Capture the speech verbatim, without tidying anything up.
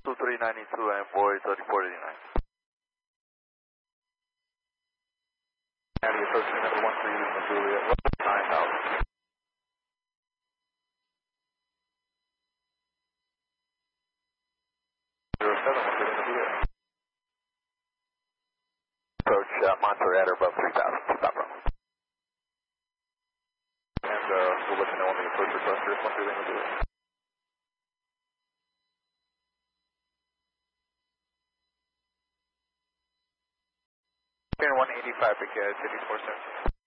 two three ninety-two and boy thirty-four eighty-nine. County approaching number one three Lima Juliet, nine thousand. zero seven one three Lima Juliet. Approach uh, Monterey at or above three thousand, stop run. And uh, we'll let you know when the approach request is one three Lima Juliet. one eighty-five, Big Cat, fifty-four seventy.